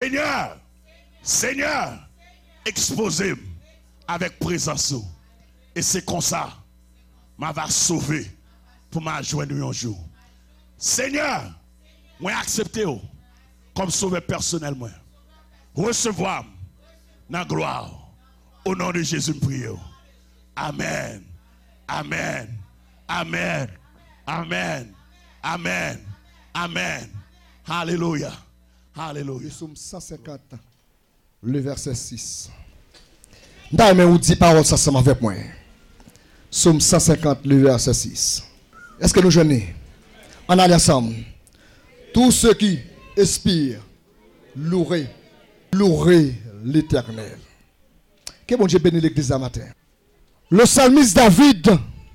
Seigneur, exposez-moi avec présence. Et c'est comme ça, je vais sauver pour me joindre un jour. Seigneur, moi accepter comme sauveur personnellement. Recevoir dans la gloire. Au nom de Jésus, nous prions. Amen. Amen. Amen. Amen. Amen. Amen. Alléluia. Alléluia. Psaume 150, le verset 6. D'ailleurs, vous dites parole ça ensemble avec moi. Psaume 150, le verset 6. Est-ce que nous jeûnons? On allait ensemble. Tous ceux qui expirent, louerez l'Éternel. Que bon Dieu bénisse l'église ce matin. Le psalmiste David,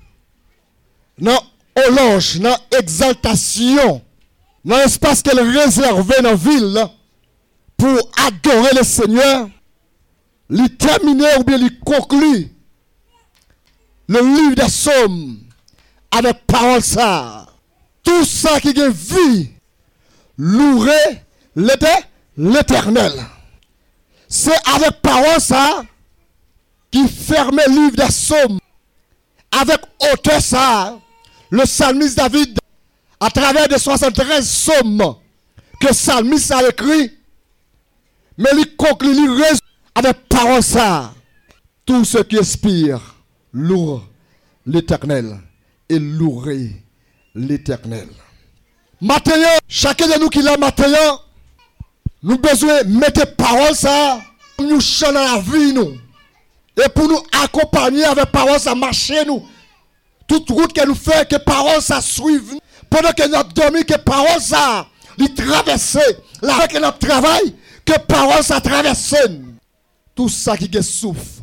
dans l'éloge, dans l'exaltation, dans l'espace qu'elle réservait dans la ville pour adorer le Seigneur, il terminait ou bien il conclut le livre des psaumes avec parole ça. Tout ça qui a vie, louer l'Éternel. C'est avec parole ça qui ferme le livre des psaumes. Avec hauteur ça, le psalmiste David, à travers de 73 psaumes que le psalmiste a écrit, mais il conclut, il résume avec parole ça. Tout ce qui expire, loue l'Éternel et louerez l'Éternel. Maintenant, chacun de nous qui l'a maintenant, nous besoin de mettre parole ça, nous changer la vie nous. Et pour nous accompagner avec parole ça, marcher nous. Toute route que nous faisons, que parole ça suive. Pendant que nous dormons, que parole ça, nous traverse. Là, que notre travail, que parole ça traverse. Tout ça qui souffre,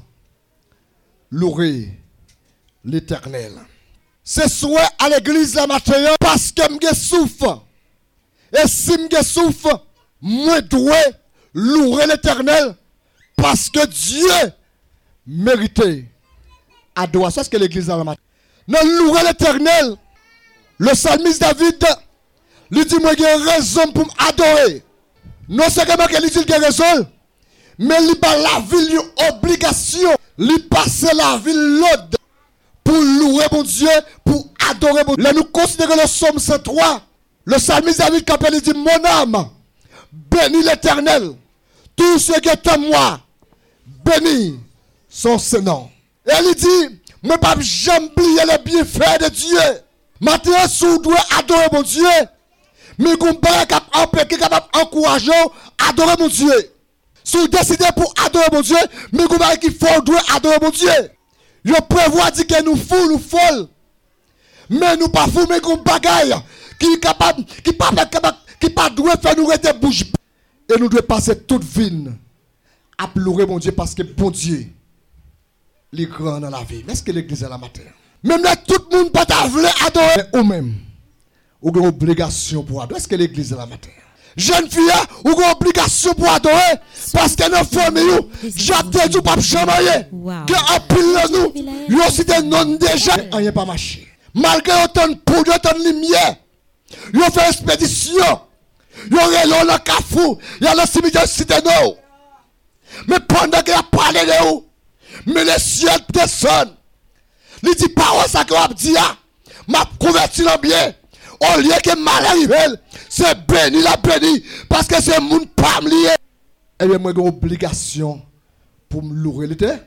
louer l'Éternel. C'est souhait à l'église la matin parce que je souffre. Et si je souffre, moi dois louer l'Éternel parce que Dieu méritait adoration. C'est ce que l'église a la matin. Non, louer l'Éternel. Le psalmiste David lui dit moi j'ai raison pour m'adorer. Non seulement qu'il dit qu'il a raison, mais il a la ville obligation. Il passe la ville l'autre pour louer mon Dieu, pour adorer mon Dieu. Là nous considérons le psaume 103. Le psalmiste David Capel dit mon âme, bénis l'Éternel. Tout ce qui est en moi, bénis son Seigneur. Et il dit, moi pas jamais oublier les bienfaits de Dieu. Maintenant, si vous devez adorer mon Dieu, mais vous ne capable d'encourager à adorer mon Dieu. Si vous décidez pour adorer mon Dieu, mais vous ne qu'il faut adorer mon Dieu. Je prévois dire que nous fous, nous folles. Mais nous pas fous, mais nous bagaille qui est capable, qui pas doit faire nous rester bouche. Et nous devons passer toute vie à pleurer mon Dieu parce que bon Dieu, il est grand dans la vie. Mais est-ce que l'église est la matin? Même là, tout le monde peut adorer ou même. Ou une obligation pour adorer. Est-ce que l'église est la matin? Jeune fille, ou une obligation pour adorer. Parce que nos familles, j'ai dit pas jamais. Que en pile nous, il y a aussi des noms déjà. Rien pas marché. Malgré autant de poudre, autant de lumière, il a fait expédition. Il y a le Cafou, il y a le cimetière cité nous. Mais pendant qu'il a parlé de où, mais les cieux descendent. Il dit parole ça que vous dit, m'a converti dans bien. Au lieu que mal arrive, c'est béni la béni. Parce que c'est mon pas lié. Et bien, moi, j'ai une obligation pour me louer l'Éternel.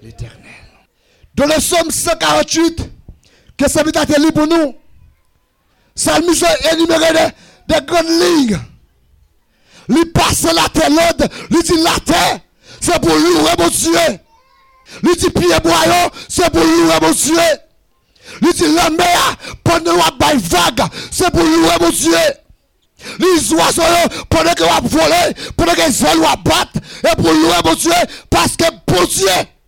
Dans le psaume 148, que ça veut dire pour nous, Psalmiste a énuméré des grandes lignes. Il passe la terre, l'autre, il dit la terre, c'est pour louer mon Dieu. Il dit pied boyau, c'est pour louer mon Dieu. Il dit la mer, pendant qu'on baille vague, c'est pour louer mon Dieu. Les oiseaux, pendant qu'on voler, pendant que les ailes battent, et pour louer mon Dieu, parce que bon Dieu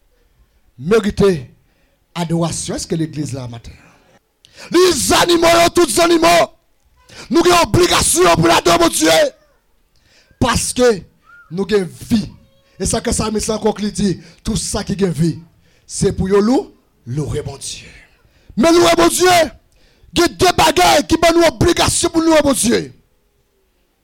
mérite adoration. Est-ce que l'église là matin? Les animaux, tous les animaux, nous avons obligation pour adorer mon Dieu. Parce que nous avons vie. Et ça que ça me encore dit, tout ça qui a vie, c'est pour louer mon Dieu. Mais louer mon Dieu, il y a deux bagages qui ont une obligation pour louer mon Dieu.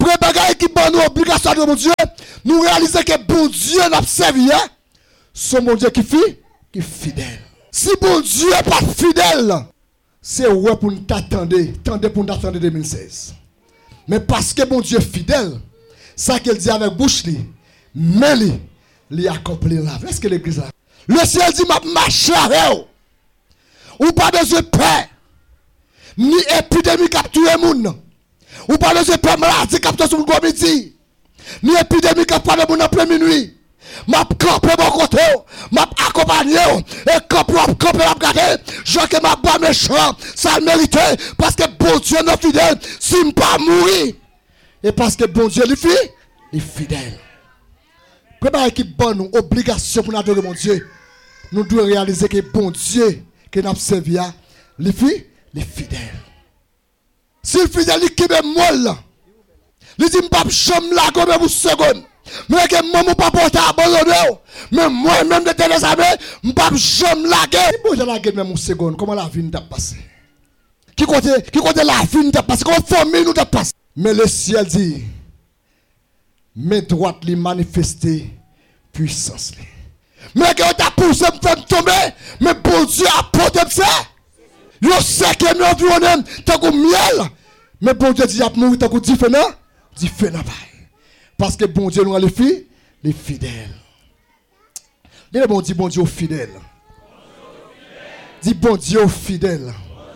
Après bagaille qui bon nous obligation de mon Dieu, nous réaliser que bon Dieu n'a pas servi, son bon Dieu qui fidèle. Si bon Dieu n'est pas fidèle, c'est ouais pour nous attendre pour nous attendre 2016. Mais parce que bon Dieu est fidèle, ça qu'il dit avec bouche mais il accomplit la vie. Est-ce que l'église là? Le ciel dit m'a marché avec ou pas besoin de paix, ni épidémie qui a tué le monde, ou pas besoin de paix maladie qui a tué sur le midi, ni épidémie qui a tué le monde en plein minuit. M'a campé mon côté, m'a accompagné, et quand m'a campé m'a gardé, je que m'a pas méchant, ça le mérite, parce que bon Dieu n'est fidèle, si je ne pas mourir, et parce que bon Dieu est fidèle. Préparez qui bonne obligation pour nous adorer mon Dieu. Nous devons réaliser que bon Dieu que nous avons servi, les fidèles. Si le fidèle est qui est molle, il dit pas chambre là comme une seconde. Mais que moi pas porter abandonner. Mais moi même de tes amis, pas chambre là. Si bon Dieu la guerre même une seconde, comment la vie t'a passé? Qui côté la vie t'a passé? Comment famille nous t'a passé? Mais le ciel dit mais droite li manifester puissance li. Mais que t'a poussé me faire tomber, mais bon Dieu a porté ça. Yo sait que nous environnement tant que miel, mais bon Dieu dit a mourir tant que différent pas. Parce que bon Dieu nous a les fidèles. Dis bon Dieu fidèle. Dis bon Dieu fidèle.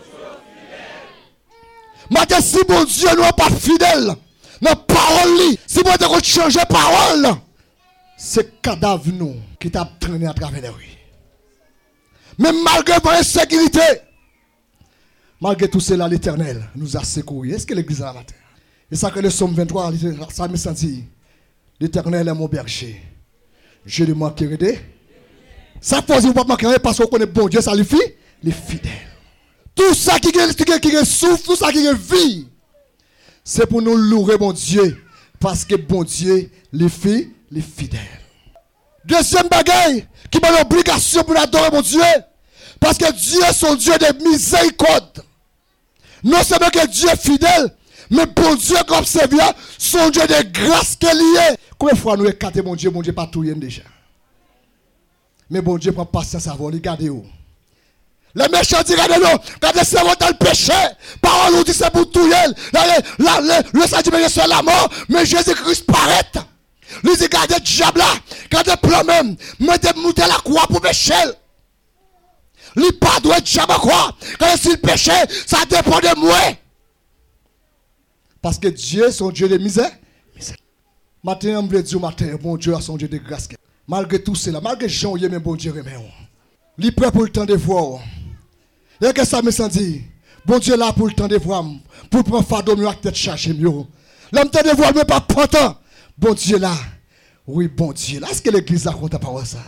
Maintenant si bon Dieu nous n'est pas fidèle, dans parole, si bon Dieu a changé parole, c'est cadavre nous qui t'a traîné à travers les rues. Mais malgré l'insécurité, malgré tout cela, l'Éternel nous a secourus. Est-ce que l'église a la terre? Et ça que le psaume 23, ça me sentit. L'Éternel est mon berger. Je ne manquerai de. Ça pose vous pas manquer parce qu'on connaît bon Dieu, ça lui fait les fidèles. Tout ça qui souffre, tout ça qui vit, c'est pour nous louer mon Dieu. Parce que bon Dieu les fait les fidèles. Deuxième bagaille qui m'a l'obligation pour adorer mon Dieu. Parce que Dieu est son Dieu de miséricorde. Non seulement que Dieu est fidèle, mais bon Dieu comme Seigneur, son Dieu de grâce qu'il est. Combien de fois nous écartons mon Dieu pas tout déjà. Mais bon Dieu prend patience à vous, regardez où. Les méchants disent, regardez-nous, quand c'est dans le péché, parole nous dit c'est pour tout le sentiment c'est la mort, mais Jésus-Christ paraît. Lui dit, regardez le diable là, quand le plan même, mettez la croix pour pécher. Lui pas doit être diable quoi, quand c'est le péché, ça dépend de moi. Parce que Dieu, son Dieu de misère. Matin, on veut dire matin, bon Dieu a son Dieu de grâce. Malgré tout cela, malgré Jean, il y a même bon Dieu remet. Il est prêt pour le temps de voir. Et que ça me sent dit, bon Dieu là pour le temps de voir, pour prendre fardeau mieux à tête chargée mieux. L'homme temps de voir, mais pas pourtant. Bon Dieu là, oui, bon Dieu là. Est-ce que l'église a compté par ça?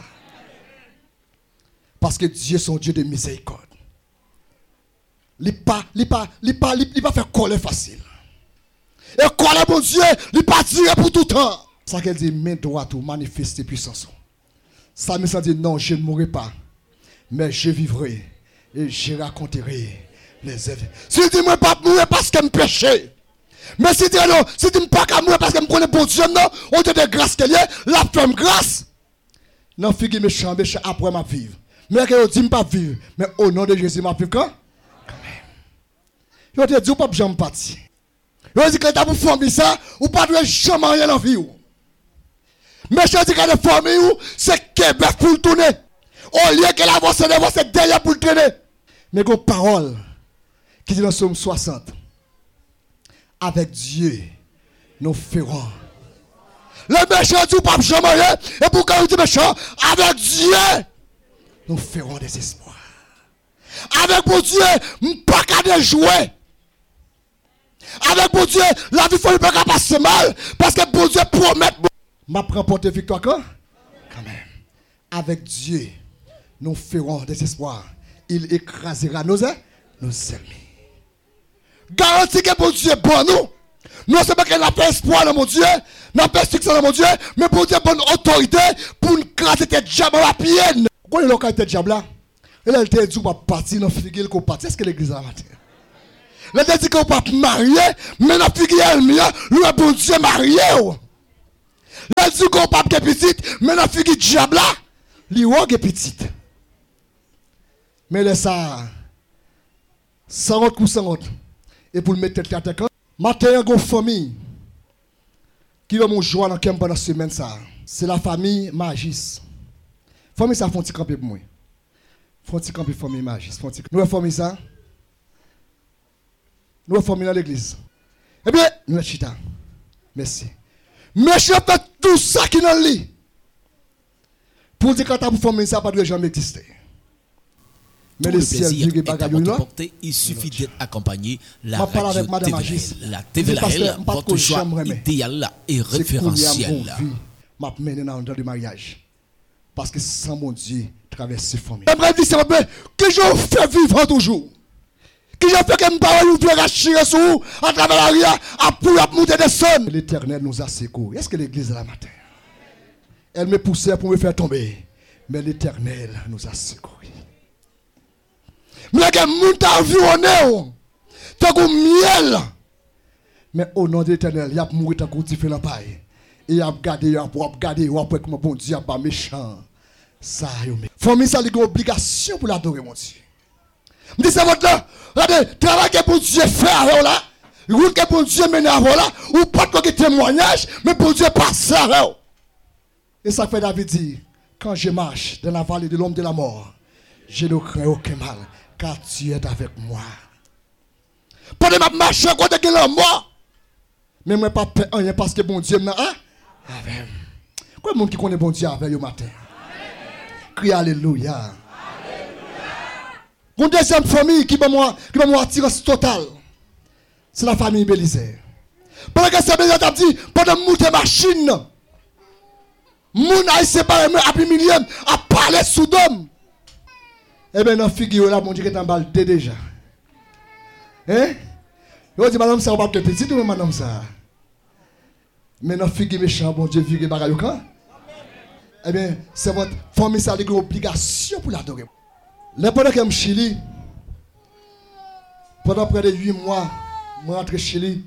Parce que Dieu est son Dieu de miséricorde. Il ne pas faire coller facile. Et coller mon Dieu, il ne pas dire pour tout le temps. Ça qu'elle dit, main droite ou manifester puissance. Ça me sent dit, non, je ne mourrai pas. Mais je vivrai et je raconterai les œuvres. Si tu ne dis pas mourir parce que je péché. Mais si tu dis non, si tu ne dis pas mourir parce que je connais bon Dieu, non, on te de grâce qu'elle est, la femme grâce. Non, fille méchant, après ma vivre. Mais que je ne dis pas vivre. Mais au nom de Jésus, ma vivre quand même. Je te dis, pas que j'aime partir. Je dis que tu as pour famille ça, ou pas de jamais rien dans la vie. Mais je dis que la famille, c'est Québec pour le tourner. Au lieu que l'avance c'est derrière pour le traîner. Mais une parole qui dit dans Somme 60. Avec Dieu, nous ferons. Le méchant dit pas jamais rien. Et pour quand vous dites méchant, avec Dieu, nous ferons des espoirs. Avec mon Dieu, pas qu'à jouer. Avec mon Dieu, la vie ne faut pas passer mal. Parce que mon Dieu promet. Ma remporter victoire quand même. Avec Dieu, nous ferons des espoirs. Il écrasera nos ennemis. Garantie que mon Dieu est bon nous. Non seulement qu'il n'a pas espoir dans mon Dieu, n'a pas succès dans mon Dieu, mais pour Dieu bonne autorité pour nous craser tes diables à la pienne. Quand il a tes diables là, il a dit qu'il va partir dans le figuier qu'on partit. Est-ce que l'église a matin? Le dit qu'on pas marié, mais la fille le bon Dieu marié. Le dit qu'on pas petite, mais la fille diable là, li est petite. Mais laisse ça 100 ou 100 et pour le mettre tête à tête. Matin une famille qui va mon joie dans camp pendant semaine ça. C'est la famille Magis. Famille ça font petit camper pour moi. Font petit camper famille Magis, nous famille ça. Nous famille dans l'église. Eh bien, nous chita. Merci. Mais je fais tout ça qui dans le lit. Pour dire que ta famille ça pas de jamais exister. Mais le plaisir est à votre portée, il suffit d'être accompagné. La radio TVL, la TVL, votre choix idéal et référentiel. Je vais mener dans le mariage. Parce que sans mon Dieu, traverse ces familles. J'aimerais dire que je fais vivre toujours. Que je fais que mes parents nous veulent racheter sur vous à travers la rue, à monter des sons. L'Éternel nous a secourus. Est-ce que l'église est là matin? Elle me poussait pour me faire tomber. Mais l'Éternel nous a secourus. Mais que moun ta environné tant que miel. Mais au nom de l'Éternel, il y a mouru tant que fait la paille. Et il a gardé, il a gardé, il a après comme bon Dieu pas méchant. Ça yo. Famille ça une obligation pour l'adorer mon Dieu. Me dit ça votre là, regardez, travail que bon Dieu fait avec là. Route que bon Dieu mène avec là, ou pas que témoignage, mais bon Dieu passe avec. Et ça fait David dit, quand je marche dans la vallée de l'homme de la mort, je ne crains aucun mal. Car tu es avec moi. Pendant que je marche à côté de la mort, mais moi pas rien parce que bon Dieu m'a avec. Quoi monde qui connaît bon Dieu avec le matin? Crie alléluia. Une deuxième famille qui va moi attirance totale. C'est la famille Bélisée. Pendant que c'est Bélisée t'a dit pendant monter machine. Moun a séparé moi après millième à parler sous d'homme. Eh bien, dans la figure là, mon Dieu, qui est en balle déjà. Hein? Vous dites, madame, ça va pas être petit ou madame, ça? Mais dans la figure méchant, bon Dieu, figure bagaille quand? Eh bien, c'est votre famille, ça a une obligation pour l'adorer. Là, pendant que je suis Chili, pendant près de 8 mois, je rentre au Chili.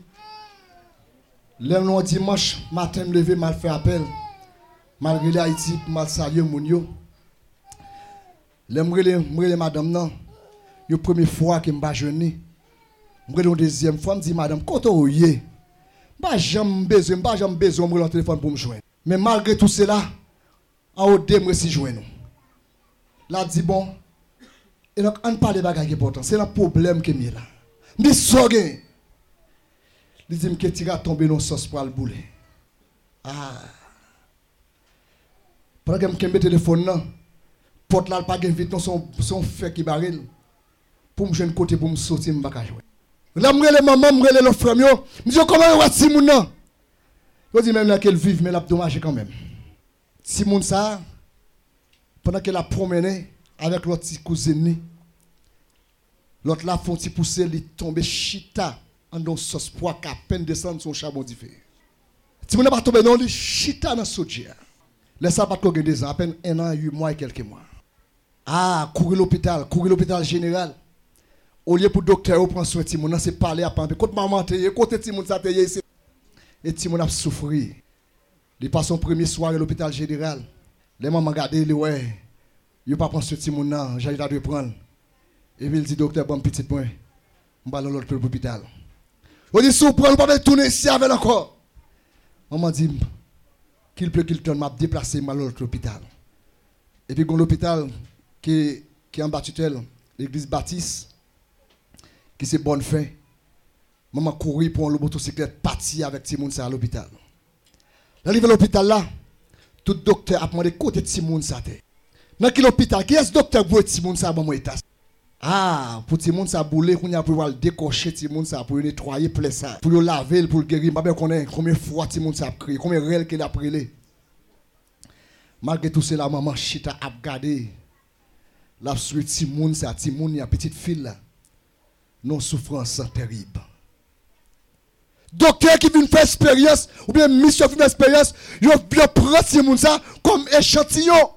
Le dimanche matin, je me lever, mal fait appel. Malgré Haïti, mal saluer mon yo. J'aimerais madame non. La première fois que je suis jeune. La deuxième fois, je me dis madame, quand vous y je n'ai pas besoin de mon téléphone pour me joindre. Mais malgré tout cela, en haut de moi si joindre. Là dit bon, et donc on parle de bagages importants, c'est le problème que j'ai là. Je dis sorgé. Il dit que tu vas tomber dans le sauce pour le bouler. Ah. Pendant que je me téléphone là, porte là pas vite son fait qui baril pour me joindre côté pour me sortir me pas jouer. Là me maman me le frère yo, me dit comment va Simon là. Je dis même là qu'elle vive mais l'a dommage quand même. Simon ça pendant qu'elle a promené avec l'autre petit cousin l'autre là font petit pousser il tomber chita en dans sauce pois qu'à peine descendre son charbon d'hiver. Simon n'a pas tombé non lui chita dans saudière. Laisse ça pas que des ans à peine 1 an 8 mois et quelques mois. Ah, courir l'hôpital général. Au lieu pour docteur prendre soin de Timon, c'est parler à pamper. Côté maman t'es, côté Timon ça t'es ici. Et Timon a souffert. Il passe son premier soir à l'hôpital général. Les mamans regardent, ouais, il pas prendre ce Timon là, j'allais la prendre. Et puis il dit docteur bon petit point. On va dans l'autre hôpital. On dit sous prendre pas tourner ici avec encore. Maman dit qu'il peut qu'il tourne m'a déplacer à l'autre hôpital. Et puis l'hôpital qui est en bas tutelle, l'église Baptiste, qui c'est bonne fin. Maman courir pour le motocyclette parti avec Timon à l'hôpital. L'arrivée à l'hôpital là, tout docteur a demandé côté de Timon ça. Dans quel hôpital, qui est-ce docteur pour Timon ça bon état? Ah, pour Timon ça boulé, qu'on a pour décocher Timon ça pour nettoyer plaie ça, pour le laver, pour le guérir, pas bien connaît combien de fois Timon ça a crié, combien de réel qu'il a prélé. Malgré tout cela, maman chita a regardé. La suite Timon ça, Timon y a petite fille là. Non souffrance terrible. Docteur qui vient faire expérience ou bien mission qui fait expérience, il prend Timon ça comme échantillon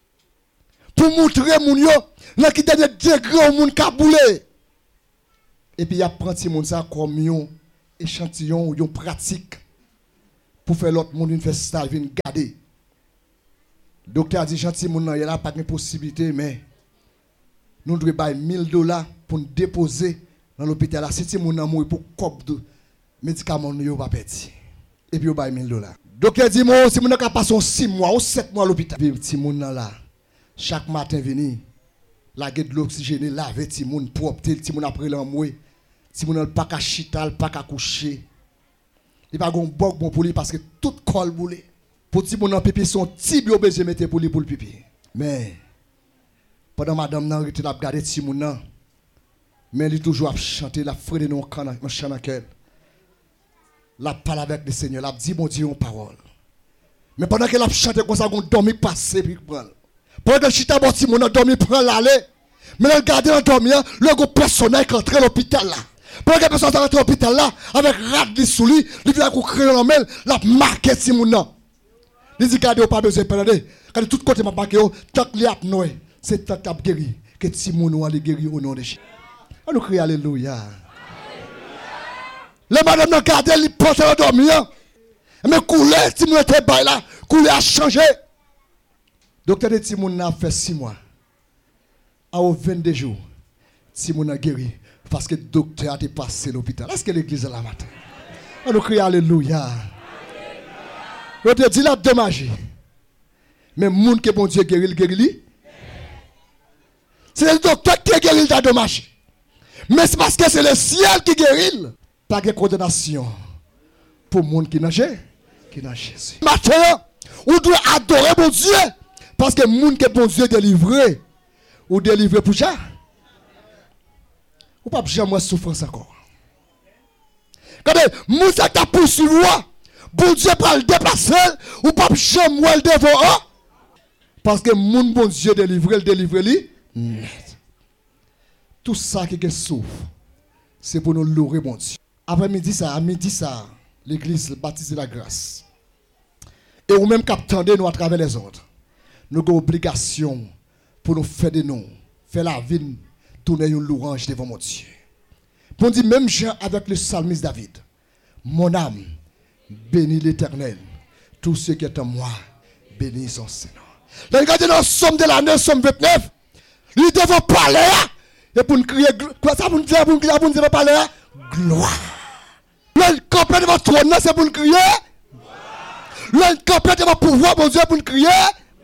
pour montrer mon yo là qui dernier degré au monde kaboulé. Et puis il apprend ces monde ça comme un échantillon ou une pratique pour faire l'autre monde une faire stage, une garder. Docteur a dit gentil monde il n'y a pas de possibilité mais nous devons payer $1000 pour nous déposer dans l'hôpital. Si ces monde mourir pour cop de médicaments nous pas perdre. Et puis on paye $1000. Docteur dit moi si monde a passé 6 mois ou 7 mois à l'hôpital. Puis ces monde là chaque matin venir la gueule de l'oxygène laver ces monde propre ces monde après l'amoué. Si vous n'avez pas qu'à chiter, pas qu'à coucher, il n'y a pas de bon pour lui parce que tout colle boule. Pour si mon pipi son petit obligé de mettre pour lui pour le pipi. Mais pendant madame n'a arrêté de regarder si mon nan, mais il toujours chanter la frère de nos canons, mon chant avec la parle avec le Seigneur, la dit mon Dieu en parole. Mais pendant qu'elle a chanté comme ça, on dormi passer puis prend. Pendant que chita bon si mon nan dormi prend l'aller. Mais elle garde dans dormir, le gros personnel qui entre à l'hôpital là. Pendant que personne rentre à l'hôpital là, avec radis sous lui, il vient courir dans mail, la marque si mon nom. Il dit gardez pas besoin de prendre. Quand tout côté m'a marqué, tant que l'ap noé, c'est tant qu'ap guéri que si mon nom allait guérir au nom de Jésus. On nous crie alléluia. Les madame n'a gardé, il porte à dormir. Mais couler, si mon était bail là, couler a changé. Docteur de Timon a fait 6 mois. À 22 jours, Timon a guéri. Parce que le docteur a dépassé l'hôpital. Est-ce que l'église est là matin? On nous crie alléluia. On te dit la dommage. Mais le monde que bon Dieu guérit, il guérit. C'est le docteur qui guérit, il dommage. Mais c'est parce que c'est le ciel qui guérit. Pas de condamnation pour le monde qui n'a Jésus. Matin, on doit adorer mon Dieu. Parce que le monde que bon Dieu délivré, ou délivré pour ça. Ou pas jamais souffrance encore. Quand Moussa t'a poursuivi, bon Dieu va le déplacer, ou pas jamais le devant. Parce que mon bon Dieu délivre lui. Tout ça qui souffre, c'est pour nous louer mon Dieu. Après midi ça, l'église baptise la grâce. Et ou même qu'attendez nous à travers les autres. Nous avons obligation pour nous faire de nous, faire la vie. Tourner une louange devant mon Dieu. Pour dire même Jean avec le psalmiste David. Mon âme, bénis l'Éternel. Tout ce qui est en moi, bénis son Seigneur. Regardez dans le somme de l'année, somme 29. Lui devant parler. Et pour nous crier, quoi ça pour nous dire, pour nous dire parler? Gloire. Le campé devant trône, c'est pour nous crier. Le campé devant pouvoir, mon Dieu, pour nous crier.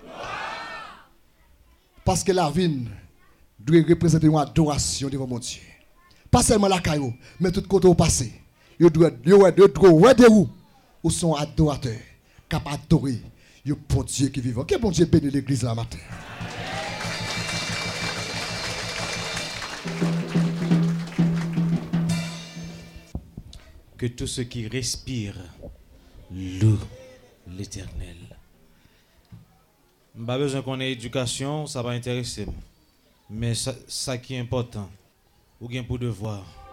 Parce que la vie doit représenter une adoration devant mon Dieu. Pas seulement la caillou, mais tout côté au passé. Ils doivent où sont adorateurs, capables d'adorer le bon Dieu qui vivant. Quel bon Dieu bénit l'église la matin. Que tout ce qui respire loue l'Éternel. Je n'ai pas besoin qu'on ait éducation, ça va intéresser. Mais ça qui est important, ou bien pour devoir,